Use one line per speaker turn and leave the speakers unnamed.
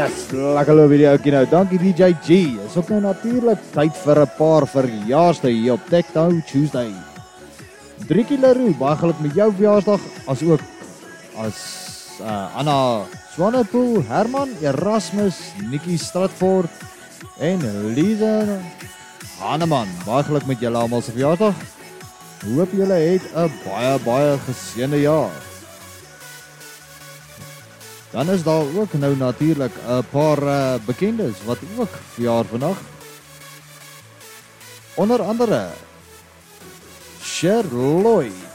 Yes, lekker loop hierdie ouetjie nou. Dankie DJ G. Is ook nou natuurlik tyd vir 'n paar verjaarsdae hier op Techno Tuesday. Driekie Leroux, baie geluk met jou verjaarsdag, as ook as Anna Swanepoel, Herman, Erasmus, Nikki Stratford en Lisa Haneman. Baie geluk met julle almal se verjaarsdag. Hoop julle het 'n baie geseënde jaar. Dan is daar ook nou natuurlik 'n paar bekendes wat ook verjaar vandag. Onder andere Cher Lloyd,